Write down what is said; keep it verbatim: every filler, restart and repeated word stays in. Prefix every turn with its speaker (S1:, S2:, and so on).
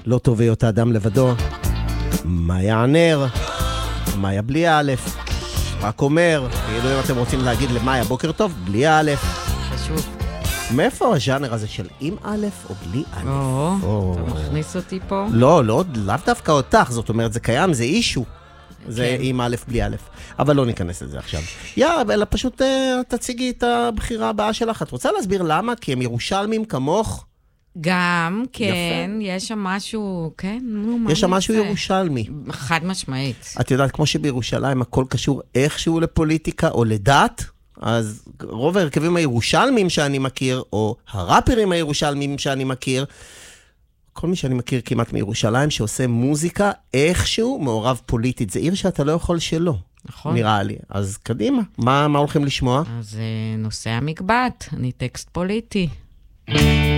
S1: לא טוב להיות האדם לבדו. מאיה ענר, מאיה בלי א', רק אומר, כאילו אם אתם רוצים להגיד למאיה בוקר טוב, בלי א'.
S2: חשוב.
S1: מאיפה הז'אנר הזה של עם א' או בלי א'?
S2: או, אתה מכניס אותי פה?
S1: לא, לא, לאו דווקא אותך, זאת אומרת, זה קיים, זה אישו. זה עם א' בלי א', אבל לא ניכנס לזה עכשיו. יא, אלא פשוט תציגי את הבחירה הבאה שלך. את רוצה להסביר למה? כי הם ירושלמים כמוך?
S2: גם, כן, יש שם משהו, כן, נו, מה
S1: יש שם משהו ירושלמי.
S2: חד משמעית.
S1: את יודעת, כמו שבירושלים הכל קשור איכשהו לפוליטיקה או לדת, אז רוב ההרכבים הירושלמים שאני מכיר, או הראפרים הירושלמים שאני מכיר, כל מי שאני מכיר כמעט מירושלים שעושה מוזיקה איכשהו מעורב פוליטית. זה עיר שאתה לא יכול שלא.
S2: נכון.
S1: נראה לי. אז קדימה, מה, מה הולכים לשמוע?
S2: אז נושא המקבט, אני טקסט פוליטי.